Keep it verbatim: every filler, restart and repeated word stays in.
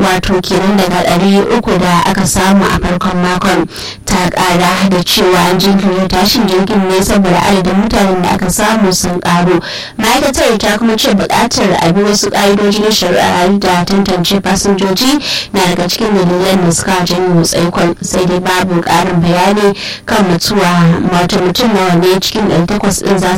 wato kenan daga ɗari uku da aka samu a farkon makon. Ta ƙara da cewa an jinkirta tashin jirgin ne saboda adadin mutanen da aka samu sun ƙaru. Ma'aikatar ta kuma ce buƙatar a bi wasu ƙa'idoji na shari'a da tantance fasinjoji na daga cikin dalilan da suka janyo tsaikon, sai dai babu ƙarin bayani kan mutuwa wato mutum nawa ne cikin ɗari takwas ɗin za